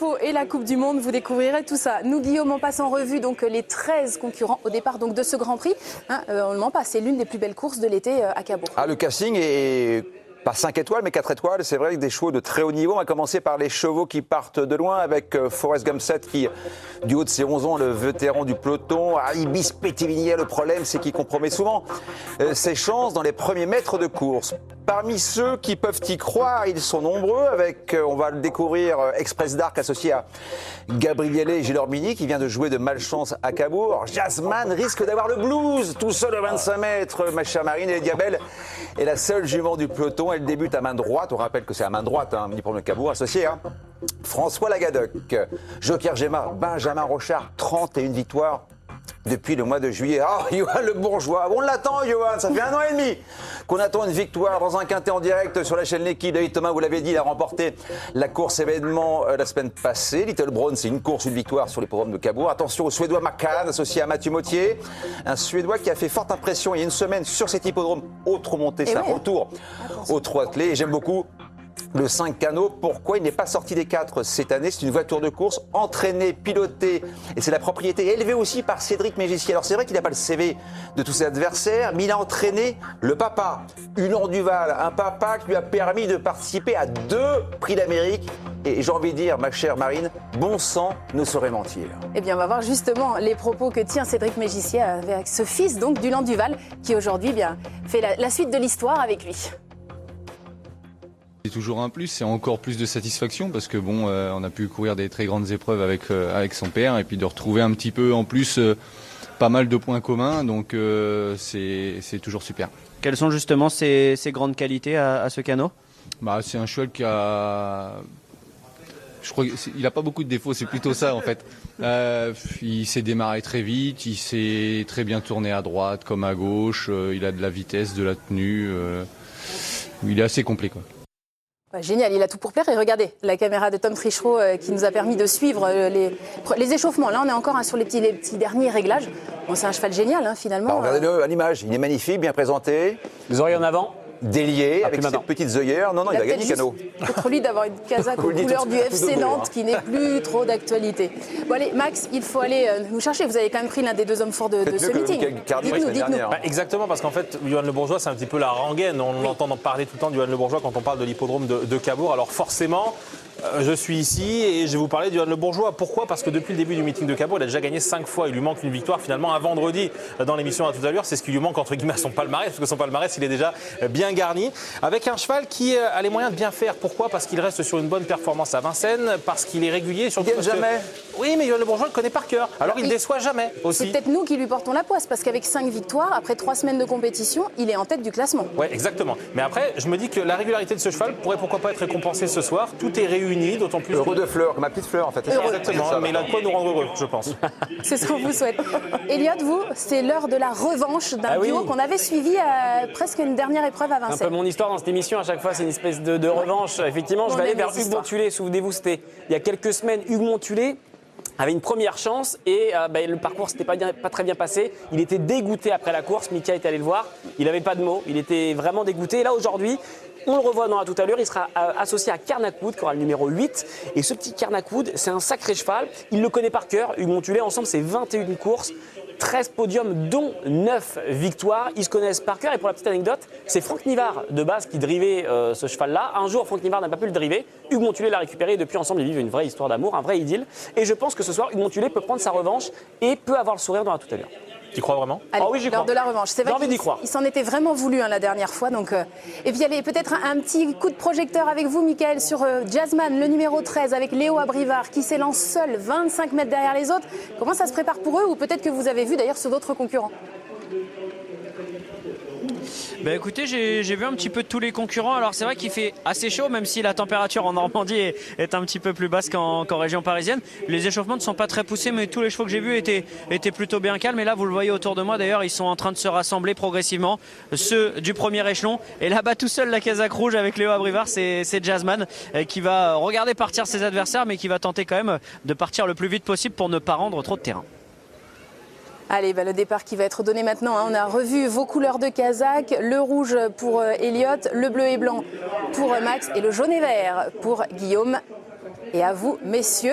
infos et la Coupe du Monde, vous découvrirez tout ça. Nous, Guillaume, on passe en revue donc les 13 concurrents au départ donc, de ce Grand Prix. On ne ment pas, c'est l'une des plus belles courses de l'été à Cabourg. Ah, le casting est pas 5 étoiles, mais 4 étoiles. C'est vrai que des chevaux de très haut niveau. On va commencer par les chevaux qui partent de loin avec Forrest Gumset qui, du haut de ses 11 ans, le vétéran du peloton. Ibis Pétivinier, le problème, c'est qu'il compromet souvent ses chances dans les premiers mètres de course. Parmi ceux qui peuvent y croire, ils sont nombreux avec, on va le découvrir, Express Dark associé à Gabriele et Gilormini qui vient de jouer de malchance à Cabourg. Jasmine risque d'avoir le blues tout seul à 25 mètres. Ma chère Marine et Diabel est la seule jument du peloton. Elle débute à main droite. On rappelle que c'est à main droite, mini pour le Cabourg associé à François Lagadoc. Joker Gemma, Benjamin Rochard, 31 victoires depuis le mois de juillet. Ah, Johan Le Bourgeois, on l'attend, Johan, ça fait 1 an et demi qu'on attend une victoire dans un quintet en direct sur la chaîne L'équipe. David Thomas, vous l'avez dit, il a remporté la course événement la semaine passée. Little Brown, c'est une course, une victoire sur les programmes de Cabourg. Attention au Suédois McCann, associé à Mathieu Mottier. Un Suédois qui a fait forte impression il y a une semaine sur cet hippodrome. Autre montée, c'est un retour aux 3 clés. Et j'aime beaucoup le 5 canaux. Pourquoi il n'est pas sorti des 4 cette année? C'est une voiture de course entraînée, pilotée, et c'est la propriété élevée aussi par Cédric Mégissier. Alors c'est vrai qu'il n'a pas le CV de tous ses adversaires, mais il a entraîné le papa, Hulon Duval, un papa qui lui a permis de participer à 2 prix d'Amérique. Et j'ai envie de dire, ma chère Marine, bon sang ne saurait mentir. Eh bien, on va voir justement les propos que tient Cédric Mégissier avec ce fils donc d'Hulon Duval, qui aujourd'hui fait la suite de l'histoire avec lui. C'est toujours un plus, c'est encore plus de satisfaction parce que bon, on a pu courir des très grandes épreuves avec son père et puis de retrouver un petit peu en plus pas mal de points communs, donc c'est toujours super. Quelles sont justement ses grandes qualités à ce canot? C'est un cheval qui a... Je crois qu'il n'a pas beaucoup de défauts, c'est plutôt ça en fait. Il s'est démarré très vite, il s'est très bien tourné à droite comme à gauche, il a de la vitesse, de la tenue, il est assez complet quoi. Génial, il a tout pour plaire. Et regardez, la caméra de Tom Trichereau qui nous a permis de suivre les échauffements. Là, on est encore sur les petits derniers réglages. Bon, c'est un cheval génial, finalement. Regardez-le à l'image, il est magnifique, bien présenté. Les oreilles en avant. Délié, avec ses petites œillères. Non, il a gagné le canot. Contre lui d'avoir une casaque aux couleurs du FC Nantes qui n'est plus trop d'actualité. Bon allez, Max, il faut aller nous chercher. Vous avez quand même pris l'un des 2 hommes forts de ce meeting. Dites-nous. Exactement, parce qu'en fait, Johan Le Bourgeois, c'est un petit peu la rengaine. On l'entend parler tout le temps de Johan Le Bourgeois quand on parle de l'hippodrome de Cabourg. Alors forcément... je suis ici et je vais vous parler de Johan Le Bourgeois. Pourquoi? Parce que depuis le début du meeting de Cabourg, il a déjà gagné 5 fois. Il lui manque une victoire finalement un vendredi dans l'émission à tout à l'heure. C'est ce qui lui manque entre guillemets à son palmarès, parce que son palmarès il est déjà bien garni. Avec un cheval qui a les moyens de bien faire. Pourquoi? Parce qu'il reste sur une bonne performance à Vincennes, parce qu'il est régulier. Surtout il gagne jamais. Oui, mais Johan Le Bourgeois le connaît par cœur. Alors il déçoit jamais aussi. C'est peut-être nous qui lui portons la poisse, parce qu'avec 5 victoires, après 3 semaines de compétition, il est en tête du classement. Oui, exactement. Mais après, je me dis que la régularité de ce cheval pourrait pourquoi pas être récompensée ce soir. Tout est réuni, d'autant plus... Heureux de fleurs, comme ma petite fleur en fait. Exactement, mais il a de quoi nous rendre heureux, je pense. C'est ce qu'on vous souhaite. Elliot, vous, c'est l'heure de la revanche d'un duo qu'on avait suivi à presque une dernière épreuve à Vincennes. Un peu mon histoire dans cette émission, à chaque fois, c'est une espèce de revanche. Effectivement, je vais aller vers Hugues Montulé. Souvenez-vous, c'était il y a quelques semaines, Hugues Montulé avait une première chance et le parcours s'était pas très bien passé. Il était dégoûté après la course. Mika est allé le voir. Il n'avait pas de mots. Il était vraiment dégoûté. Et là, aujourd'hui, on le revoit dans la tout à l'heure. Il sera associé à Carnac-Wood, qui aura le numéro 8. Et ce petit Carnac-Wood, c'est un sacré cheval. Il le connaît par cœur. Hugues Montulé, ensemble, c'est 21 courses. 13 podiums, dont 9 victoires. Ils se connaissent par cœur. Et pour la petite anecdote, c'est Franck Nivard, de base, qui drivait ce cheval-là. Un jour, Franck Nivard n'a pas pu le driver. Hugues Montulé l'a récupéré. Et depuis, ensemble, ils vivent une vraie histoire d'amour, un vrai idylle. Et je pense que ce soir, Hugues Montulé peut prendre sa revanche et peut avoir le sourire dans la tout à l'heure. Tu crois vraiment? Allez, oui, j'y crois. Lors de la revanche. C'est vrai qu'il s'en était vraiment voulu la dernière fois. Donc, et puis allez, peut-être un petit coup de projecteur avec vous, Michael, sur Jasmine, le numéro 13, avec Léo Abrivard, qui s'élance seul 25 mètres derrière les autres. Comment ça se prépare pour eux? Ou peut-être que vous avez vu d'ailleurs sur d'autres concurrents? Écoutez, j'ai vu un petit peu de tous les concurrents. Alors c'est vrai qu'il fait assez chaud, même si la température en Normandie est un petit peu plus basse qu'en région parisienne. Les échauffements ne sont pas très poussés, mais tous les chevaux que j'ai vus étaient plutôt bien calmes. Et là, vous le voyez autour de moi, d'ailleurs, ils sont en train de se rassembler progressivement, ceux du premier échelon. Et là-bas, tout seul, la casaque rouge avec Léo Abrivard, c'est Jasmine qui va regarder partir ses adversaires, mais qui va tenter quand même de partir le plus vite possible pour ne pas rendre trop de terrain. Allez, le départ qui va être donné maintenant. On a revu vos couleurs de casaque, le rouge pour Elliot, le bleu et blanc pour Max et le jaune et vert pour Guillaume. Et à vous, messieurs.